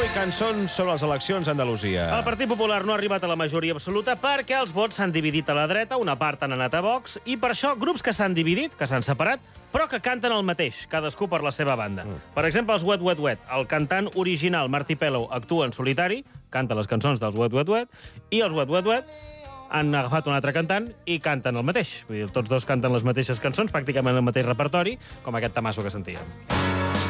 i cançons sobre les eleccions a Andalusia. El Partit Popular no ha arribat a la majoria absoluta perquè els vots s'han dividit a la dreta, una part han anat a Vox, i per això grups que s'han dividit, que s'han separat, però que canten el mateix, cadascú per la seva banda. Per exemple, els Wet Wet Wet. El cantant original, Martí Pellow, actua en solitari, canta les cançons dels Wet Wet Wet, i els Wet Wet Wet han agafat un altre cantant i canten el mateix. Vull dir, tots dos canten les mateixes cançons, pràcticament el mateix repertori, com aquest tamasso que sentíem.